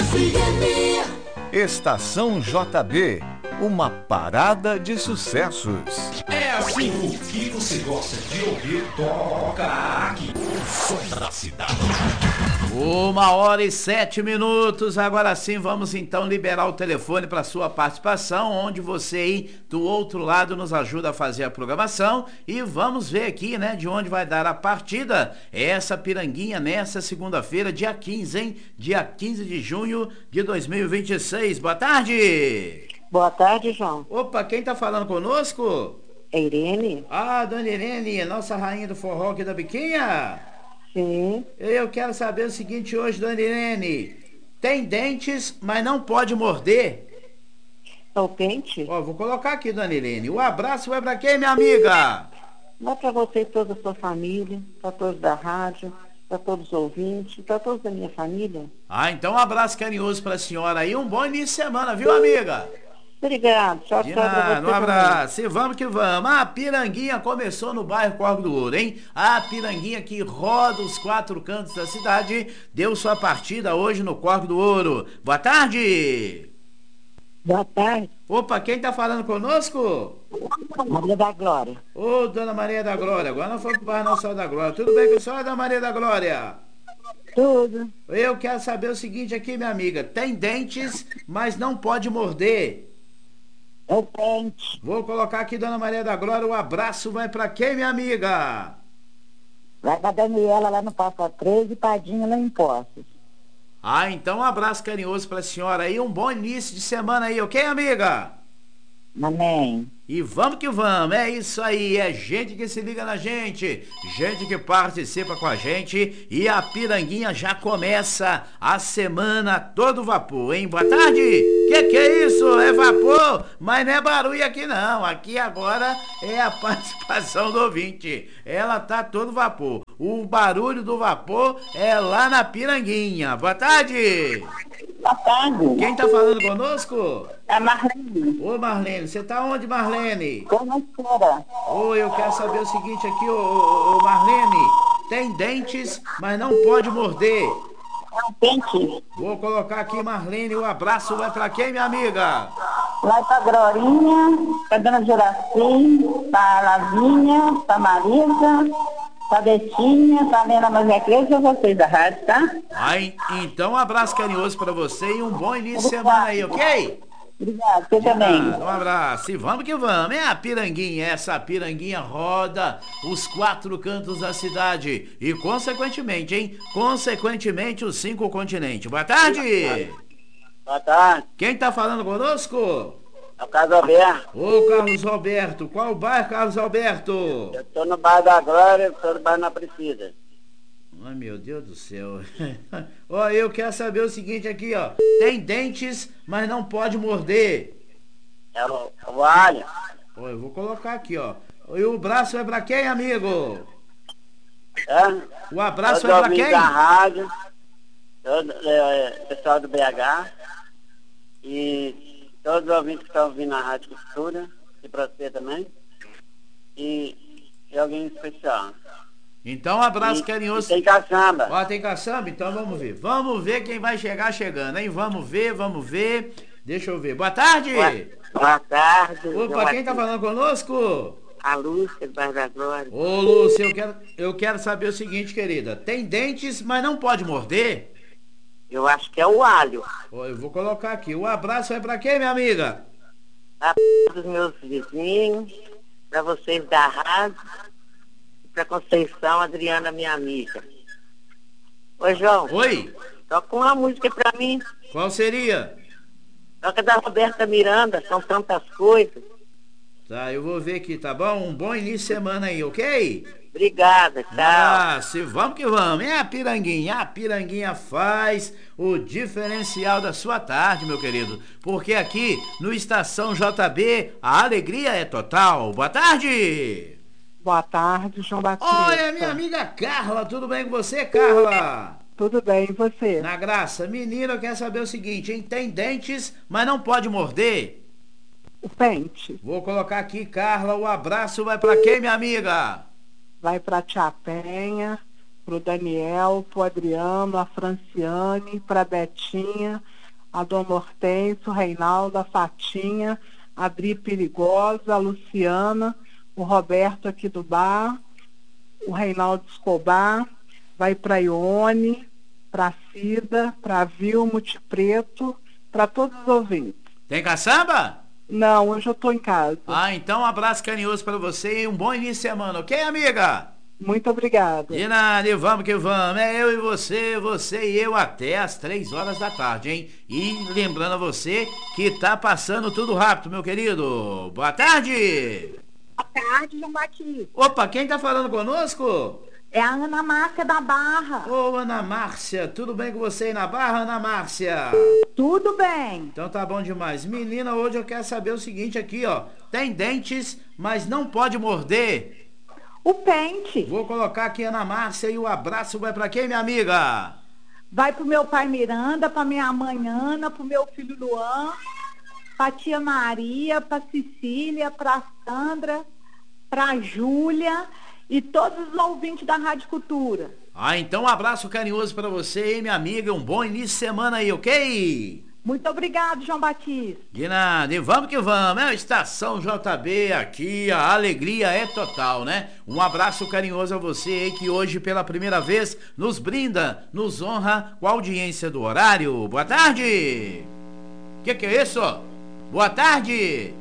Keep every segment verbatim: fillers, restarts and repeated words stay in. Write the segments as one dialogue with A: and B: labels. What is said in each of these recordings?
A: Estação J B, uma parada de sucessos.
B: É assim, o que você gosta de ouvir, toca aqui. O som da cidade.
C: Uma hora e sete minutos. Agora sim, vamos então liberar o telefone para sua participação, onde você aí do outro lado nos ajuda a fazer a programação. E vamos ver aqui, né, de onde vai dar a partida essa piranguinha nessa segunda-feira, dia quinze, hein? Dia quinze de junho de dois mil e vinte e seis. Boa tarde!
D: Boa tarde, João.
C: Opa, quem tá falando conosco?
D: É Irene?
C: Ah, dona Irene, nossa rainha do forró aqui da Biquinha.
D: Sim.
C: Eu quero saber o seguinte hoje, dona Irene. Tem dentes, mas não pode morder.
D: É o pente?
C: Ó, vou colocar aqui, dona Irene. O abraço vai pra quem, minha amiga?
D: Vai pra você e toda a sua família, pra todos da rádio, pra todos os ouvintes, pra todos da minha família.
C: Ah, então um abraço carinhoso pra senhora aí. Um bom início de semana, viu, amiga?
D: Obrigado, tchau,
C: De
D: tchau pra
C: nada,
D: você
C: um abraço.
D: também.
C: E vamos que vamos. A piranguinha começou no bairro Corvo do Ouro, hein? A piranguinha que roda os quatro cantos da cidade deu sua partida hoje no Corvo do Ouro. Boa tarde.
D: Boa tarde.
C: Opa, quem tá falando conosco?
D: Maria da Glória.
C: Ô, dona Maria da Glória. Agora não foi pro bairro Nossa Senhora da Glória. Tudo bem com a senhora, dona Maria da Glória?
D: Tudo.
C: Eu quero saber o seguinte aqui, minha amiga. Tem dentes, mas não pode morder.
D: É o pente.
C: Vou colocar aqui, dona Maria da Glória, o abraço vai pra quem, minha amiga?
D: Vai pra Daniela lá no Passa três e Padinha lá em Poços.
C: Ah, então um abraço carinhoso pra senhora aí, um bom início de semana aí, ok, amiga?
D: Amém.
C: E vamos que vamos, é isso aí, é gente que se liga na gente, gente que participa com a gente e a piranguinha já começa a semana todo vapor, hein? Boa tarde! Que que é isso? É vapor? Mas não é barulho aqui não, aqui agora é a participação do ouvinte, ela tá todo vapor, o barulho do vapor é lá na piranguinha. Boa tarde!
D: Boa tarde.
C: Quem tá falando conosco?
D: É a Marlene.
C: Ô Marlene, você tá onde, Marlene?
D: Tô na escura.
C: Ô, eu quero saber o seguinte aqui, ô, ô, ô Marlene. Tem dentes, mas não pode morder.
D: É o pente.
C: Vou colocar aqui, Marlene, o abraço vai pra quem, minha amiga?
D: Vai pra Glorinha, pra Dona Juraci, pra Lavinha, pra Marisa, pra Betinha, pra Lena Mazecleza, pra vocês da rádio, tá?
C: Ai, então um abraço carinhoso pra você e um bom início de semana aí, ok?
D: Obrigada, você também.
C: Ah, um abraço e vamos que vamos. É a piranguinha, essa piranguinha roda os quatro cantos da cidade e consequentemente, hein? Consequentemente os cinco continentes. Boa tarde!
D: Boa tarde.
C: Quem tá falando conosco?
D: É o Carlos Alberto.
C: Ô Carlos Alberto, qual bairro, Carlos Alberto?
D: Eu tô no bairro da Glória, eu tô no bairro na Precisa.
C: Ai, meu Deus do céu. Ó, eu quero saber o seguinte aqui, ó. Tem dentes, mas não pode morder.
D: É o, o alho.
C: Ó, eu vou colocar aqui, ó. E o braço é pra quem, amigo?
D: É?
C: O abraço
D: Todos
C: é pra
D: ouvintes
C: quem?
D: da rádio, todo, é, é, pessoal do B H e todos os ouvintes que estão ouvindo a Rádio Cultura, e pra você também. E, e alguém especial.
C: Então, um abraço
D: E,
C: carinhoso.
D: e tem caçamba.
C: Ó, tem caçamba? Então vamos ver. Vamos ver quem vai chegar chegando, hein? Vamos ver, vamos ver. Deixa eu ver. Boa tarde!
D: Boa, boa tarde.
C: Opa, quem tá falando conosco?
D: A Lúcia do bairro da Glória.
C: Ô, Lúcia, eu quero, eu quero saber o seguinte, querida. Tem dentes, mas não pode morder?
D: Eu acho que é o alho.
C: Ó, eu vou colocar aqui. O abraço é pra quem, minha amiga?
D: Pra dos meus vizinhos, pra vocês da rádio, pra Conceição, Adriana, minha amiga. Ô, João.
C: Oi?
D: Toca uma música pra mim.
C: Qual seria?
D: Toca da Roberta Miranda, são tantas coisas.
C: Tá, eu vou ver aqui, tá bom? Um bom início de semana aí, ok?
D: Obrigada, tchau.
C: Ah, se vamos que vamos. É a piranguinha. A piranguinha faz o diferencial da sua tarde, meu querido. Porque aqui no Estação J B a alegria é total. Boa tarde!
E: Boa tarde, João Batista.
C: Oi, minha amiga Carla. Tudo bem com você, Carla?
E: Tudo bem, e você?
C: Na graça. Menina, eu quero saber o seguinte, hein? Tem dentes, mas não pode morder.
E: O pente.
C: Vou colocar aqui, Carla. O abraço vai pra quem, minha amiga?
E: Vai pra Tia Penha, pro Daniel, pro Adriano, a Franciane, pra Betinha, a Dona Hortência, o Reinaldo, a Fatinha, a Adri Perigosa, a Luciana, o Roberto aqui do bar, o Reinaldo Escobar, vai para a Ione, para a Cida, para a Vilmute Preto, para todos os ouvintes.
C: Tem caçamba?
E: Não, hoje eu estou em casa.
C: Ah, então um abraço carinhoso para você e um bom início de semana, ok, amiga?
E: Muito obrigada.
C: De nada, e vamos que vamos. É eu e você, você e eu até às três horas da tarde, hein? E lembrando a você que tá passando tudo rápido, meu querido. Boa tarde!
F: Boa tarde, João Batista.
C: Opa, quem tá falando conosco?
F: É a Ana Márcia da Barra.
C: Ô, Ana Márcia, tudo bem com você aí na Barra, Ana Márcia?
F: Tudo bem.
C: Então tá bom demais. Menina, hoje eu quero saber o seguinte aqui, ó. Tem dentes, mas não pode morder.
F: O pente.
C: Vou colocar aqui Ana Márcia e o abraço vai pra quem, minha amiga?
F: Vai pro meu pai Miranda, pra minha mãe Ana, pro meu filho Luan, pra tia Maria, pra Cecília, pra Sandra, pra Júlia e todos os ouvintes da Rádio Cultura.
C: Ah, então um abraço carinhoso pra você, hein, minha amiga. Um bom início de semana aí, ok?
F: Muito obrigado, João Batista.
C: De nada, e vamos que vamos, é Estação J B aqui, a alegria é total, né? Um abraço carinhoso a você aí que hoje pela primeira vez nos brinda, nos honra com a audiência do horário. Boa tarde! Que que é isso? Boa tarde!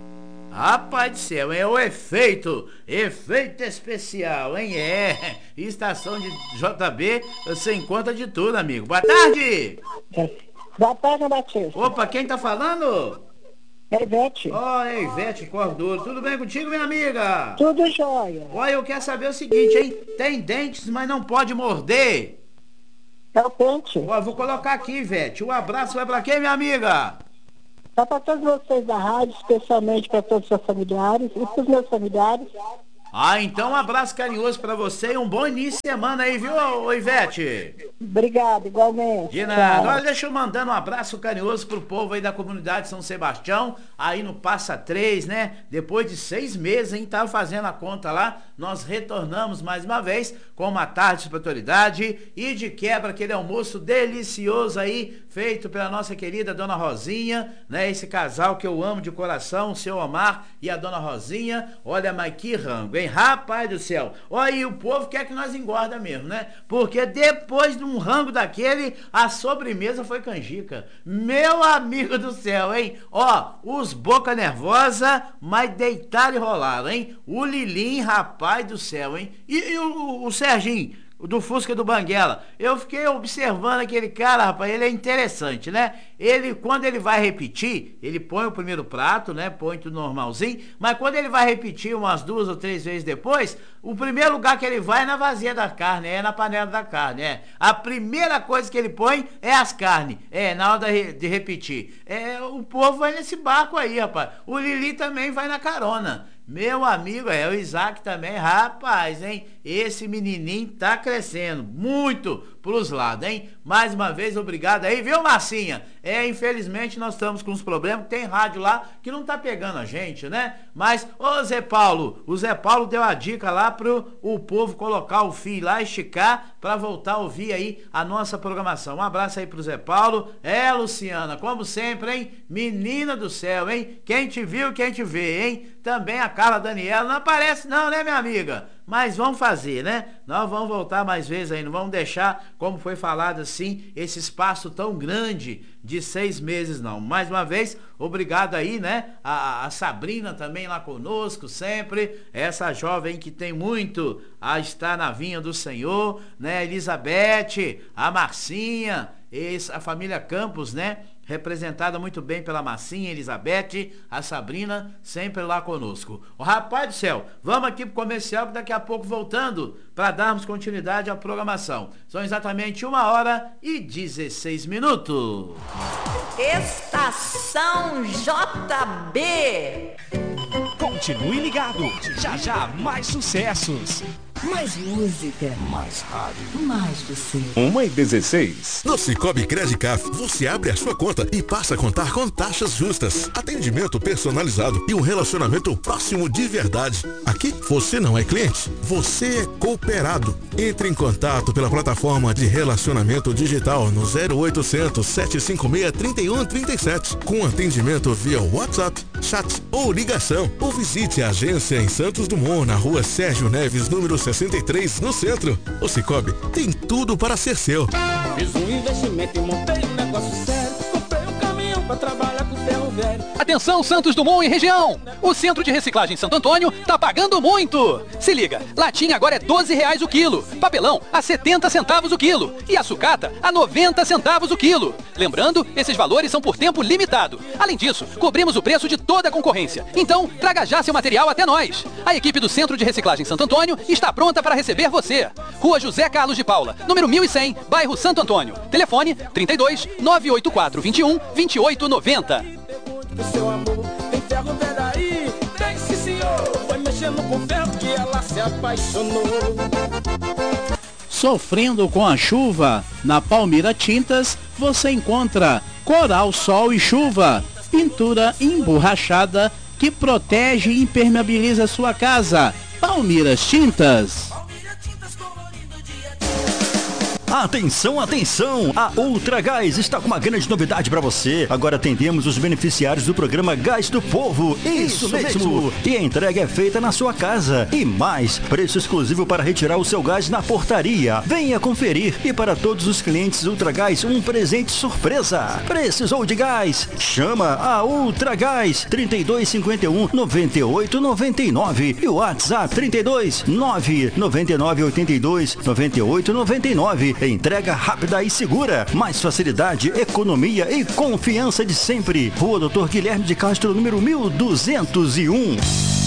C: Rapaz do céu, é o efeito, efeito especial, hein? É, Estação de J B, você encontra de tudo, amigo. Boa tarde!
F: Boa tarde, João Batista.
C: Opa, quem tá falando?
F: É Ivete.
C: Ó, é Ivete Cordeiro. Tudo bem contigo, minha amiga?
F: Tudo jóia.
C: Olha, eu quero saber o seguinte, hein? Tem dentes, mas não pode morder.
F: É o pente.
C: Ó, vou colocar aqui, Ivete. O abraço vai pra quem, minha amiga?
F: Só para todos vocês da rádio, especialmente para todos os seus familiares e para os meus familiares.
C: Ah, então um abraço carinhoso pra você e um bom início de semana aí, viu, ô Ivete?
F: Obrigado, igualmente.
C: De nada. Olha, deixa eu mandando um abraço carinhoso pro povo aí da comunidade São Sebastião, aí no Passa Três, né? Depois de seis meses, hein? Tava fazendo a conta lá, nós retornamos mais uma vez com uma tarde de espiritualidade e de quebra aquele almoço delicioso aí, feito pela nossa querida Dona Rosinha, né? Esse casal que eu amo de coração, o seu Omar e a Dona Rosinha. Olha, mas que rango, hein? Rapaz do céu. Olha, e o povo quer que nós engorda mesmo, né? Porque depois de um rango daquele, a sobremesa foi canjica. Meu amigo do céu, hein? Ó, os boca nervosa, mas deitaram e rolaram, hein? O Lilim, rapaz do céu, hein? E, e o, o Serginho, do Fusca do Banguela. Eu fiquei observando aquele cara, rapaz, ele é interessante, né? Ele, quando ele vai repetir, ele põe o primeiro prato, né? Põe tudo normalzinho, mas quando ele vai repetir umas duas ou três vezes depois, o primeiro lugar que ele vai é na vazia da carne, é na panela da carne, é. A primeira coisa que ele põe é as carnes, é, na hora de, de repetir. É, o povo vai nesse barco aí, rapaz. O Lili também vai na carona. Meu amigo, é o Isaac também, rapaz, hein? Esse menininho tá crescendo muito pros lados, hein? Mais uma vez, obrigado aí, viu, Marcinha? É, infelizmente nós estamos com uns problemas, tem rádio lá que não tá pegando a gente, né? Mas, ô Zé Paulo, o Zé Paulo deu a dica lá pro o povo colocar o fio lá, esticar, pra voltar a ouvir aí a nossa programação. Um abraço aí pro Zé Paulo. É, Luciana, como sempre, hein? Menina do céu, hein? Quem te viu, quem te vê, hein? Também a Carla Daniela, não aparece não, né, minha amiga? Mas vamos fazer, né? Nós vamos voltar mais vezes aí, não vamos deixar, como foi falado assim, esse espaço tão grande de seis meses, não. Mais uma vez, obrigado aí, né? A, a Sabrina também lá conosco, sempre. Essa jovem que tem muito a estar na vinha do Senhor, né? Elizabeth, a Marcinha, esse, a família Campos, né? Representada muito bem pela Massinha, Elizabeth, a Sabrina, sempre lá conosco. O rapaz do céu, vamos aqui pro comercial, que daqui a pouco voltando para darmos continuidade à programação. São exatamente uma hora e dezesseis minutos.
G: Estação J B.
B: Continue ligado, já já mais sucessos.
G: Mais música.
B: Mais rádio.
G: Mais você.
A: uma e dezesseis.
H: No Cicobi Credicaf, você abre a sua conta e passa a contar com taxas justas, atendimento personalizado e um relacionamento próximo de verdade. Aqui, você não é cliente, você é cooperado. Entre em contato pela plataforma de relacionamento digital no zero oitocentos, sete cinco seis, três um três sete, com atendimento via WhatsApp, chat ou ligação. Ou visite a agência em Santos Dumont, na rua Sérgio Neves, número sessenta e três, no centro. O Cicobi tem tudo para ser seu.
I: Fiz um investimento e montei um negócio sério. Comprei um caminhão para trabalhar com ferro velho.
J: Atenção, Santos Dumont e região! O Centro de Reciclagem Santo Antônio tá pagando muito! Se liga, latinha agora é doze reais o quilo, papelão a setenta centavos o quilo e a sucata a noventa centavos o quilo. Lembrando, esses valores são por tempo limitado. Além disso, cobrimos o preço de toda a concorrência. Então, traga já seu material até nós. A equipe do Centro de Reciclagem Santo Antônio está pronta para receber você. Rua José Carlos de Paula, número mil e cem, bairro Santo Antônio. Telefone trinta e dois, nove oito quatro, vinte e um, vinte e oito noventa.
I: O seu amor tem ferro velho aí, tem sim senhor. Foi mexendo com ferro que ela se apaixonou.
C: Sofrendo com a chuva? Na Palmira Tintas você encontra Coral, Sol e Chuva, pintura emborrachada que protege e impermeabiliza sua casa. Palmiras Tintas.
K: Atenção, atenção! A Ultragás está com uma grande novidade para você. Agora atendemos os beneficiários do programa Gás do Povo. Isso, Isso mesmo. mesmo! E a entrega é feita na sua casa. E mais, preço exclusivo para retirar o seu gás na portaria. Venha conferir. E para todos os clientes Ultragás, um presente surpresa. Precisou de gás? Chama a Ultragás trinta e dois, cinquenta e um, noventa e oito, noventa e nove e o WhatsApp trinta e dois, nove, noventa e nove, oitenta e dois, noventa e oito, noventa e nove. Entrega rápida e segura. Mais facilidade, economia e confiança de sempre. Rua Doutor Guilherme de Castro, número mil duzentos e um.